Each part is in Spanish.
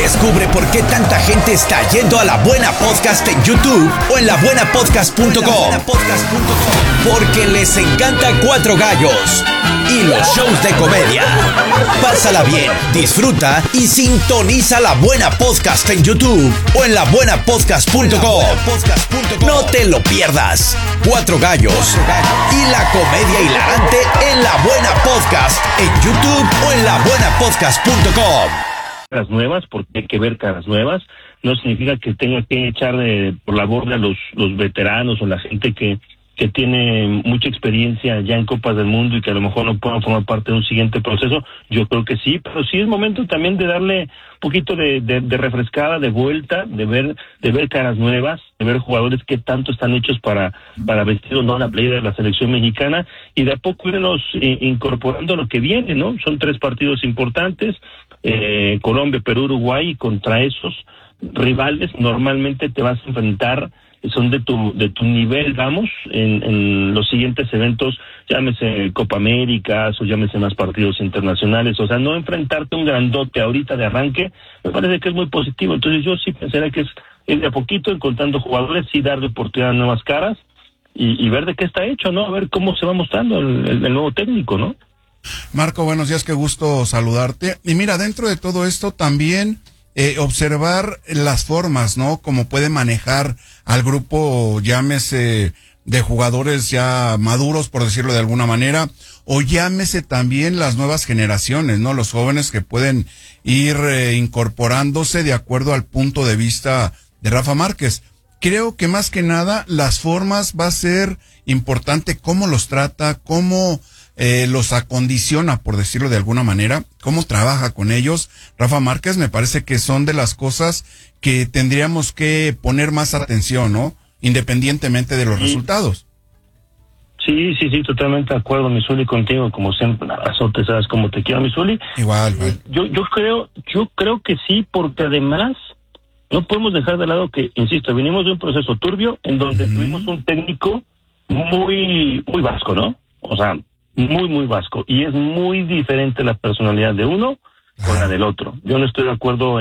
Descubre por qué tanta gente está yendo a La Buena Podcast en YouTube o en labuenapodcast.com. Porque les encanta Cuatro Gallos y los shows de comedia. Pásala bien, disfruta y sintoniza La Buena Podcast en YouTube o en labuenapodcast.com. No te lo pierdas. Cuatro Gallos y la comedia hilarante en La Buena Podcast en YouTube o en labuenapodcast.com. Caras nuevas, porque hay que ver caras nuevas. No significa que tenga que echar por la borda los veteranos o la gente que tiene mucha experiencia ya en Copas del Mundo y que a lo mejor no puedan formar parte de un siguiente proceso. Yo creo que sí, pero sí es momento también de darle un poquito de refrescada, de vuelta, de ver caras nuevas, de ver jugadores que tanto están hechos para vestir o no la playera de la selección mexicana, y de a poco irnos incorporando lo que viene, ¿no? Son 3 partidos importantes, Colombia, Perú, Uruguay, y contra esos rivales normalmente te vas a enfrentar, son de tu nivel, vamos, en los siguientes eventos, llámese Copa Américas o llámese más partidos internacionales. O sea, no enfrentarte a un grandote ahorita de arranque, me parece que es muy positivo. Entonces yo sí pensaría que es ir de a poquito encontrando jugadores y darle oportunidad a nuevas caras y ver de qué está hecho, ¿no? A ver cómo se va mostrando el nuevo técnico, ¿no? Marco, buenos días, qué gusto saludarte. Y mira, dentro de todo esto también observar las formas, ¿no? Cómo puede manejar al grupo, llámese de jugadores ya maduros, por decirlo de alguna manera, o llámese también las nuevas generaciones, ¿no? Los jóvenes que pueden ir incorporándose de acuerdo al punto de vista de Rafa Márquez. Creo que más que nada las formas va a ser importante, cómo los trata, cómo los acondiciona, por decirlo de alguna manera, cómo trabaja con ellos. Rafa Márquez, me parece que son de las cosas que tendríamos que poner más atención, ¿no? Independientemente de los resultados. Sí, totalmente de acuerdo, Misuli, contigo, como siempre. Un abrazote, sabes cómo te quiero, Misuli. Igual. Yo creo que sí, porque además no podemos dejar de lado que, insisto, venimos de un proceso turbio en donde tuvimos un técnico muy vasco, ¿no? O sea, muy vasco, y es muy diferente la personalidad de uno con la del otro. Yo no estoy de acuerdo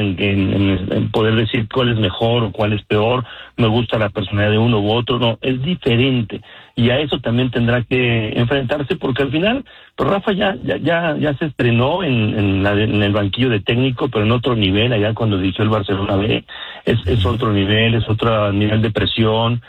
en poder decir cuál es mejor o cuál es peor, me gusta la personalidad de uno u otro, no, es diferente, y a eso también tendrá que enfrentarse, porque al final, pues Rafa ya se estrenó en el banquillo de técnico, pero en otro nivel, allá cuando dirigió el Barcelona B, es otro nivel, es otro nivel de presión,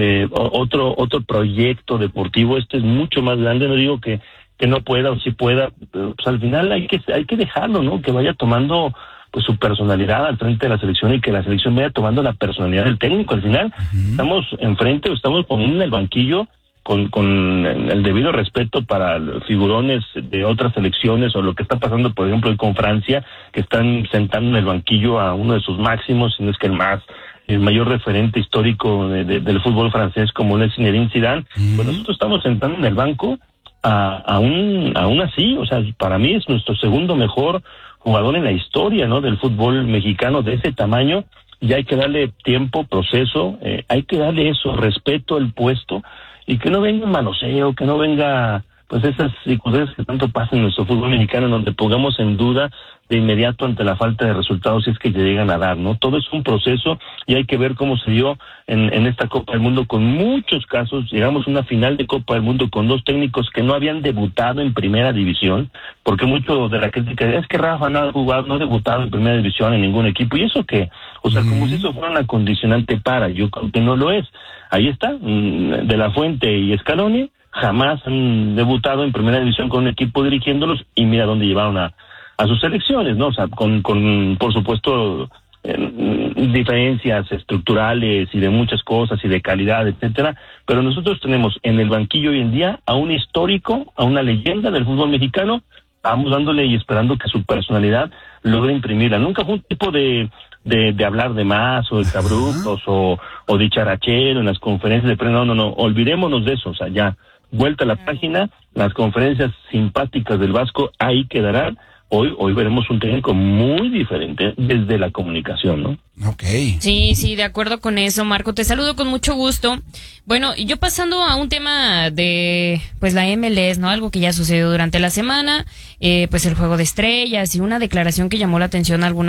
otro proyecto deportivo. Este es mucho más grande. No digo que no pueda o sí pueda, pero pues al final hay que dejarlo, ¿no? Que vaya tomando pues su personalidad al frente de la selección y que la selección vaya tomando la personalidad del técnico. Al final estamos enfrente o estamos poniendo en el banquillo con el debido respeto para los figurones de otras selecciones, o lo que está pasando, por ejemplo, hoy con Francia, que están sentando en el banquillo a uno de sus máximos, si no es que el mayor referente histórico del fútbol francés, como es Zinedine Zidane. Pues nosotros estamos sentando en el banco aún así. O sea, para mí es nuestro segundo mejor jugador en la historia, ¿no? Del fútbol mexicano, de ese tamaño, y hay que darle tiempo, proceso, hay que darle eso, respeto al puesto, y que no venga un manoseo, que no venga pues esas circunstancias que tanto pasan en nuestro fútbol mexicano, en donde pongamos en duda de inmediato ante la falta de resultados, si es que llegan a dar, ¿no? Todo es un proceso, y hay que ver cómo se dio en esta Copa del Mundo, con muchos casos. Llegamos a una final de Copa del Mundo con 2 técnicos que no habían debutado en primera división, porque mucho de la crítica es que Rafa no ha debutado en primera división en ningún equipo, y eso que, o sea, como si eso fuera una condicionante yo creo que no lo es. Ahí está, De La Fuente y Scaloni jamás han debutado en primera división con un equipo dirigiéndolos, y mira dónde llevaron a sus selecciones, ¿no? O sea, con por supuesto, diferencias estructurales y de muchas cosas y de calidad, etcétera, pero nosotros tenemos en el banquillo hoy en día a un histórico, a una leyenda del fútbol mexicano. Vamos dándole y esperando que su personalidad logre imprimirla. Nunca fue un tipo de hablar de más, o de abruptos, o dicharachero en las conferencias de prensa. No, olvidémonos de eso. O sea, ya, vuelta a la página, las conferencias simpáticas del Vasco ahí quedarán. Hoy veremos un técnico muy diferente desde la comunicación, ¿no? Okay. Sí, de acuerdo con eso, Marco. Te saludo con mucho gusto. Bueno, yo pasando a un tema de, pues, la MLS, ¿no? Algo que ya sucedió durante la semana, pues el juego de estrellas y una declaración que llamó la atención a algunas